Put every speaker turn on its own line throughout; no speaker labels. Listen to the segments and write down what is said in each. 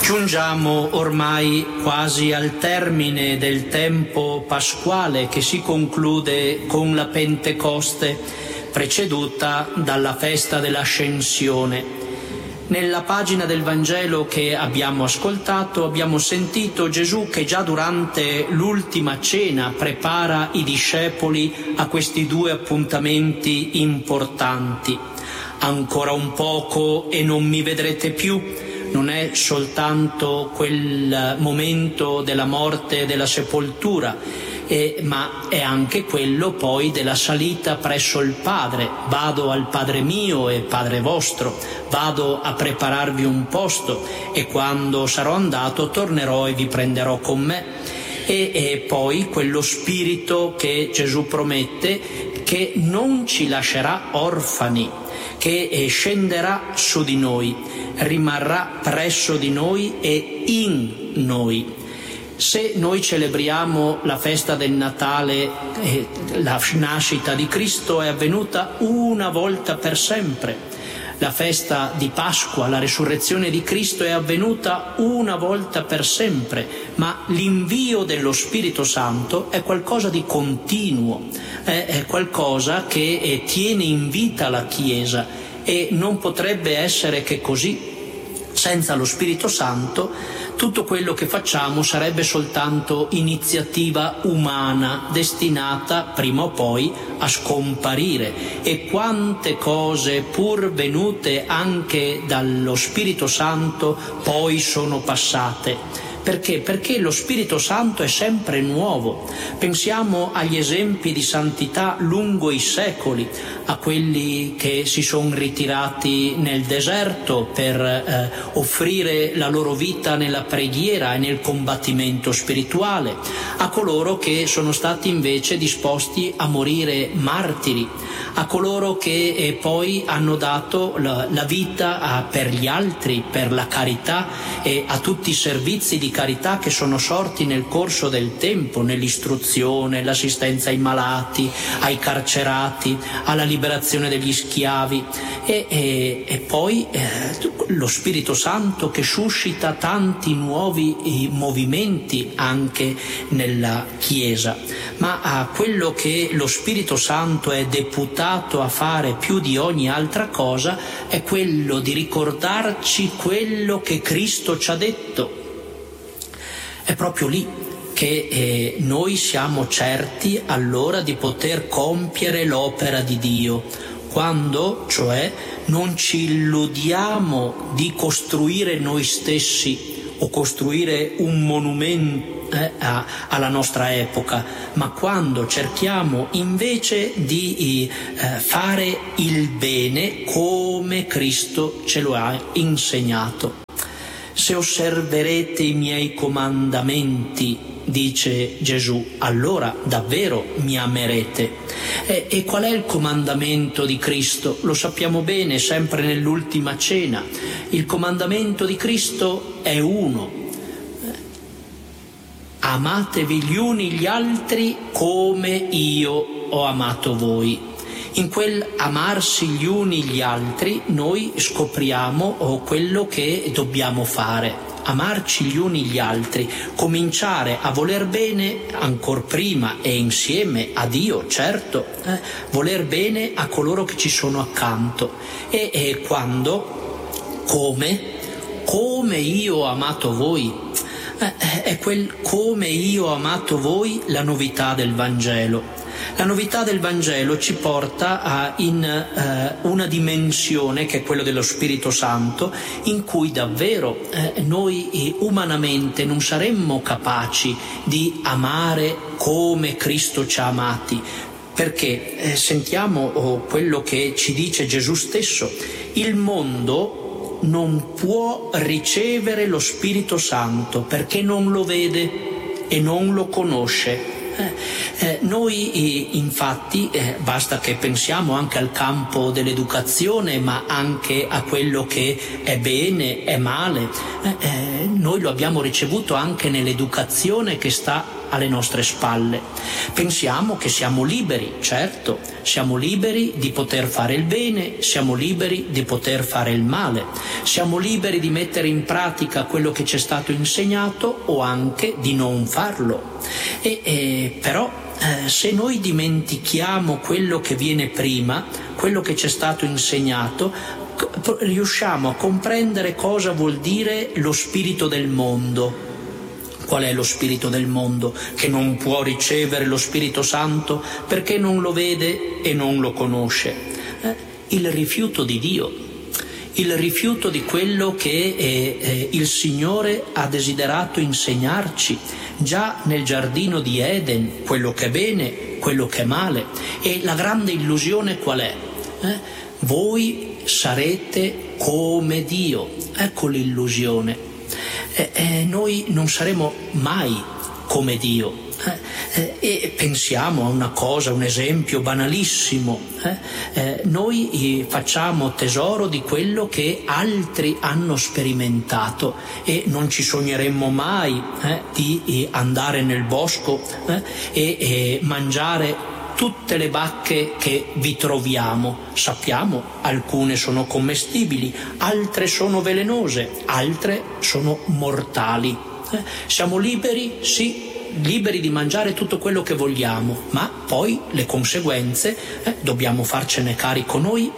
Giungiamo ormai quasi al termine del tempo pasquale che si conclude con la Pentecoste, preceduta dalla festa dell'Ascensione. Nella pagina del Vangelo che abbiamo ascoltato abbiamo sentito Gesù che già durante l'ultima cena prepara i discepoli a questi due appuntamenti importanti. Ancora un poco e non mi vedrete più. Non è soltanto quel momento della morte e della sepoltura, ma è anche quello poi della salita presso il Padre. Vado al Padre mio e Padre vostro, vado a prepararvi un posto e quando sarò andato tornerò e vi prenderò con me. E poi quello Spirito che Gesù promette, che non ci lascerà orfani, che scenderà su di noi, rimarrà presso di noi e in noi. Se noi celebriamo la festa del Natale, la nascita di Cristo è avvenuta una volta per sempre. La festa di Pasqua, la resurrezione di Cristo è avvenuta una volta per sempre, ma l'invio dello Spirito Santo è qualcosa di continuo, è qualcosa che tiene in vita la Chiesa e non potrebbe essere che così. Senza lo Spirito Santo tutto quello che facciamo sarebbe soltanto iniziativa umana destinata prima o poi a scomparire. E quante cose pur venute anche dallo Spirito Santo poi sono passate. Perché? Perché lo Spirito Santo è sempre nuovo. Pensiamo agli esempi di santità lungo i secoli, a quelli che si sono ritirati nel deserto per offrire la loro vita nella preghiera e nel combattimento spirituale, a coloro che sono stati invece disposti a morire martiri, a coloro che poi hanno dato la vita per gli altri, per la carità e a tutti i servizi di carità che sono sorti nel corso del tempo, nell'istruzione, l'assistenza ai malati, ai carcerati, alla liberazione degli schiavi e poi lo Spirito Santo che suscita tanti nuovi movimenti anche nella Chiesa. Ma a quello che lo Spirito Santo è deputato a fare più di ogni altra cosa è quello di ricordarci quello che Cristo ci ha detto. È proprio lì che noi siamo certi allora di poter compiere l'opera di Dio, quando cioè non ci illudiamo di costruire noi stessi o costruire un monumento alla nostra epoca, ma quando cerchiamo invece di fare il bene come Cristo ce lo ha insegnato. Se osserverete i miei comandamenti, dice Gesù, allora davvero mi amerete. E qual è il comandamento di Cristo? Lo sappiamo bene, sempre nell'ultima cena. Il comandamento di Cristo è uno. Amatevi gli uni gli altri come io ho amato voi. In quel amarsi gli uni gli altri noi scopriamo quello che dobbiamo fare, amarci gli uni gli altri, cominciare a voler bene ancor prima e insieme a Dio, certo, voler bene a coloro che ci sono accanto e quando, come io ho amato voi. È quel come io ho amato voi la novità del Vangelo. La novità del Vangelo ci porta in una dimensione che è quella dello Spirito Santo, in cui davvero noi umanamente non saremmo capaci di amare come Cristo ci ha amati. Perché sentiamo quello che ci dice Gesù stesso: il mondo non può ricevere lo Spirito Santo perché non lo vede e non lo conosce. Noi infatti basta che pensiamo anche al campo dell'educazione, ma anche a quello che è bene, è male. Noi lo abbiamo ricevuto anche nell'educazione che sta alle nostre spalle. Pensiamo che siamo liberi, certo, siamo liberi di poter fare il bene, siamo liberi di poter fare il male, siamo liberi di mettere in pratica quello che ci è stato insegnato o anche di non farlo. Però se noi dimentichiamo quello che viene prima, quello che ci è stato insegnato, riusciamo a comprendere cosa vuol dire lo spirito del mondo. Qual è lo spirito del mondo? Che non può ricevere lo Spirito Santo perché non lo vede e non lo conosce. Il rifiuto di Dio, il rifiuto di quello che il Signore ha desiderato insegnarci già nel giardino di Eden, quello che è bene, quello che è male. E la grande illusione qual è? Voi sarete come Dio. Ecco l'illusione. Noi non saremo mai come Dio. E pensiamo a una cosa, un esempio banalissimo. Noi facciamo tesoro di quello che altri hanno sperimentato e non ci sogneremmo mai di andare nel bosco e mangiare tutte le bacche che vi troviamo. Sappiamo, alcune sono commestibili, altre sono velenose, altre sono mortali. Siamo liberi? Sì, liberi di mangiare tutto quello che vogliamo, ma poi le conseguenze dobbiamo farcene carico noi,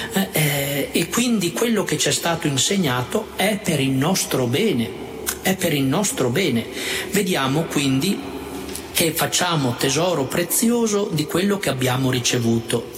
e quindi quello che ci è stato insegnato è per il nostro bene, è per il nostro bene. Vediamo quindi che facciamo tesoro prezioso di quello che abbiamo ricevuto.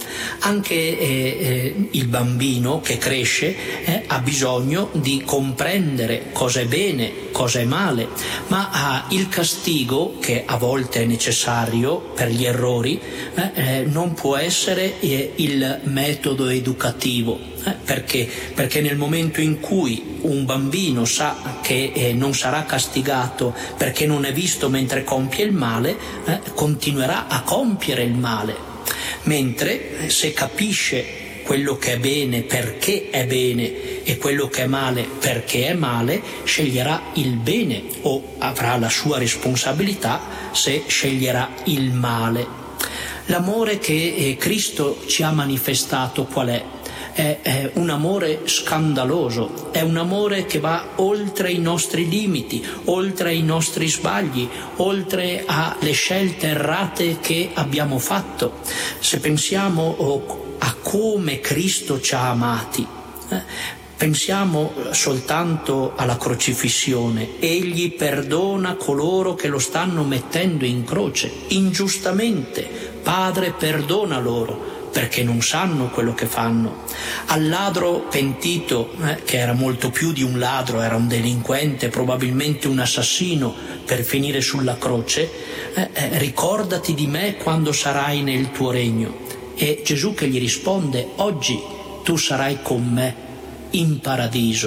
Anche il bambino che cresce ha bisogno di comprendere cosa è bene, cosa è male, ma il castigo, che a volte è necessario per gli errori, non può essere il metodo educativo. Perché nel momento in cui un bambino sa che non sarà castigato perché non è visto mentre compie il male, continuerà a compiere il male, mentre se capisce quello che è bene perché è bene e quello che è male perché è male, sceglierà il bene o avrà la sua responsabilità se sceglierà il male. L'amore che Cristo ci ha manifestato qual è? È un amore scandaloso, è un amore che va oltre i nostri limiti, oltre i nostri sbagli, oltre alle scelte errate che abbiamo fatto. Se pensiamo a come Cristo ci ha amati, pensiamo soltanto alla crocifissione. Egli perdona coloro che lo stanno mettendo in croce, ingiustamente. Padre, perdona loro, perché non sanno quello che fanno. Al ladro pentito, che era molto più di un ladro, era un delinquente, probabilmente un assassino, per finire sulla croce, ricordati di me quando sarai nel tuo regno. E Gesù che gli risponde: oggi tu sarai con me in paradiso.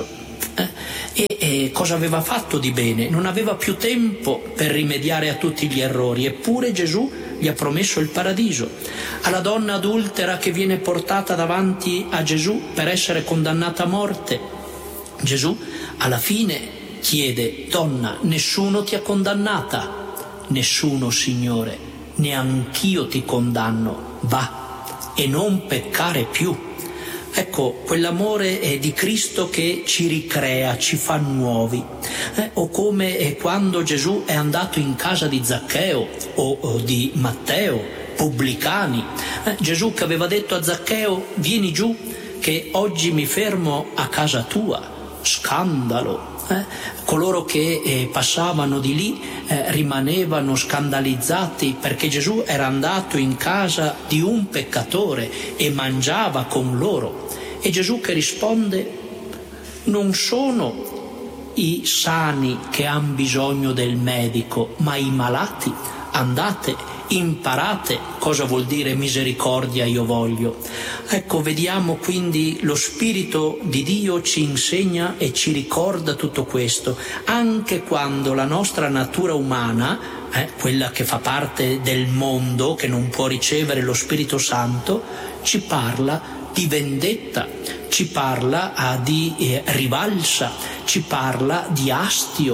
E cosa aveva fatto di bene? Non aveva più tempo per rimediare a tutti gli errori, eppure Gesù gli ha promesso il paradiso. Alla donna adultera che viene portata davanti a Gesù per essere condannata a morte, Gesù alla fine chiede: donna, nessuno ti ha condannata? Nessuno, Signore, neanch'io ti condanno, va e non peccare più. Ecco, quell'amore di Cristo che ci ricrea, ci fa nuovi. O come quando Gesù è andato in casa di Zaccheo o di Matteo, pubblicani. Gesù che aveva detto a Zaccheo: vieni giù che oggi mi fermo a casa tua. Scandalo. Coloro che passavano di lì rimanevano scandalizzati perché Gesù era andato in casa di un peccatore e mangiava con loro. E Gesù che risponde: non sono i sani che hanno bisogno del medico, ma i malati. Andate, imparate cosa vuol dire misericordia io voglio. Ecco, vediamo quindi lo Spirito di Dio ci insegna e ci ricorda tutto questo, anche quando la nostra natura umana, quella che fa parte del mondo, che non può ricevere lo Spirito Santo, ci parla di vendetta, ci parla di rivalsa, ci parla di astio.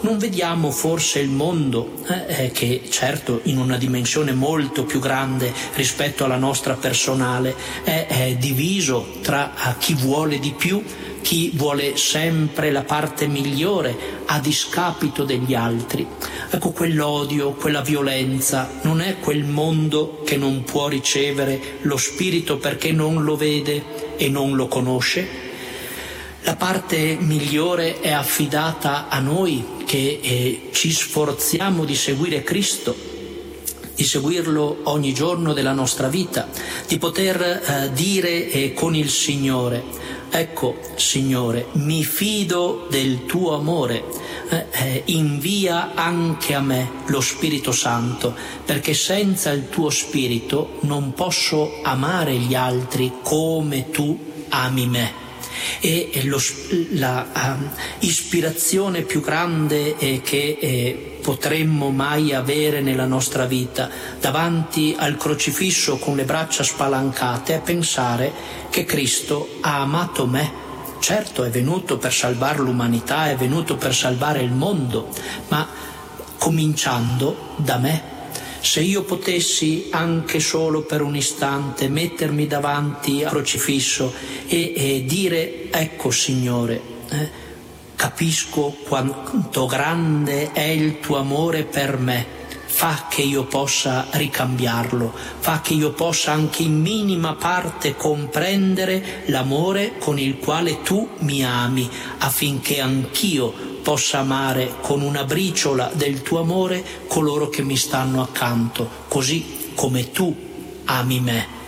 non vediamo forse il mondo, che certo in una dimensione molto più grande rispetto alla nostra personale, è diviso tra chi vuole di più, chi vuole sempre la parte migliore a discapito degli altri. Ecco, quell'odio, quella violenza non è quel mondo che non può ricevere lo Spirito perché non lo vede e non lo conosce? La parte migliore è affidata a noi che ci sforziamo di seguire Cristo, di seguirlo ogni giorno della nostra vita, di poter dire con il Signore: ecco, Signore, mi fido del tuo amore, invia anche a me lo Spirito Santo, perché senza il tuo Spirito non posso amare gli altri come tu ami me. E la ispirazione più grande che potremmo mai avere nella nostra vita davanti al crocifisso con le braccia spalancate è pensare che Cristo ha amato me. Certo, è venuto per salvare l'umanità, è venuto per salvare il mondo, ma cominciando da me. Se io potessi anche solo per un istante mettermi davanti al crocifisso e dire: ecco, Signore, capisco quanto grande è il tuo amore per me, fa che io possa ricambiarlo, fa che io possa anche in minima parte comprendere l'amore con il quale tu mi ami, affinché anch'io possa amare con una briciola del tuo amore coloro che mi stanno accanto, così come tu ami me.